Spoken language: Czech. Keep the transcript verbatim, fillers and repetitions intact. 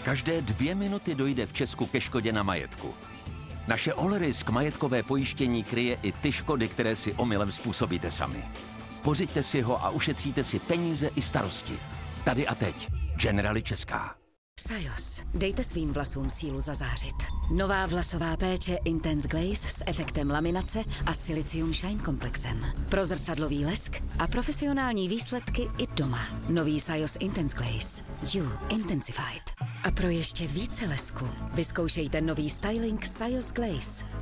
Každé dvě minuty dojde v Česku ke škodě na majetku. Naše Allrisk majetkové pojištění kryje i ty škody, které si omylem způsobíte sami. Pořiďte si ho a ušetříte si peníze i starosti. Tady a teď. Generali Česká. Sajos. Dejte svým vlasům sílu zazářit. Nová vlasová péče Intense Glaze s efektem laminace a Silicium Shine komplexem. Pro zrcadlový lesk a profesionální výsledky i doma. Nový Sajos Intense Glaze. You Intensified. A pro ještě více lesku vyzkoušejte nový styling Sajos Glaze.